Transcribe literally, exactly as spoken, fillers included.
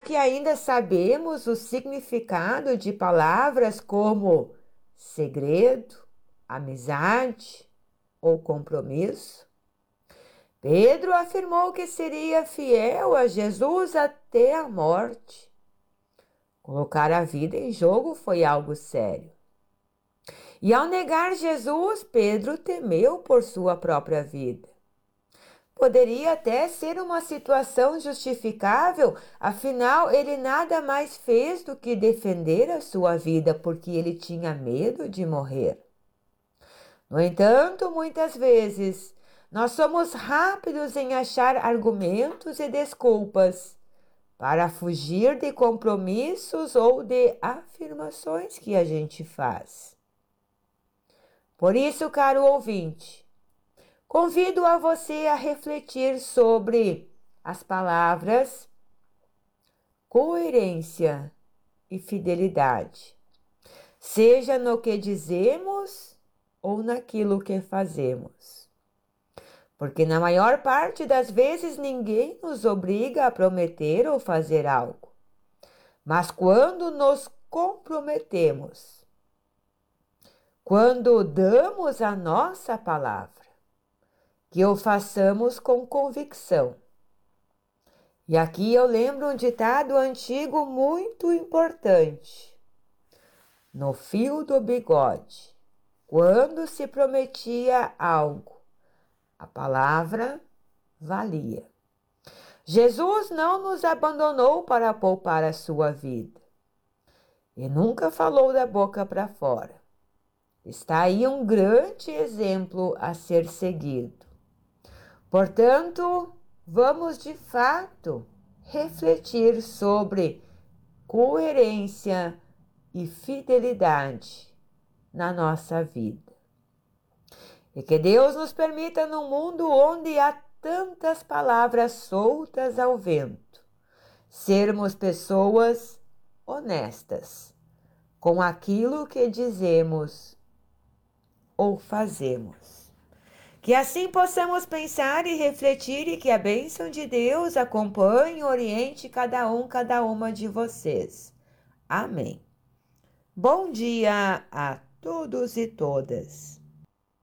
que ainda sabemos o significado de palavras como segredo, amizade ou compromisso? Pedro afirmou que seria fiel a Jesus até a morte. Colocar a vida em jogo foi algo sério. E ao negar Jesus, Pedro temeu por sua própria vida. Poderia até ser uma situação justificável, afinal, ele nada mais fez do que defender a sua vida, porque ele tinha medo de morrer. No entanto, muitas vezes, nós somos rápidos em achar argumentos e desculpas para fugir de compromissos ou de afirmações que a gente faz. Por isso, caro ouvinte, convido a você a refletir sobre as palavras coerência e fidelidade, seja no que dizemos ou naquilo que fazemos. Porque na maior parte das vezes ninguém nos obriga a prometer ou fazer algo. Mas quando nos comprometemos, quando damos a nossa palavra, que o façamos com convicção. E aqui eu lembro um ditado antigo muito importante. No fio do bigode, quando se prometia algo, a palavra valia. Jesus não nos abandonou para poupar a sua vida. E nunca falou da boca para fora. Está aí um grande exemplo a ser seguido. Portanto, vamos de fato refletir sobre coerência e fidelidade na nossa vida. E que Deus nos permita, num mundo onde há tantas palavras soltas ao vento, sermos pessoas honestas com aquilo que dizemos ou fazemos. Que assim possamos pensar e refletir e que a bênção de Deus acompanhe e oriente cada um, cada uma de vocês. Amém. Bom dia a todos e todas.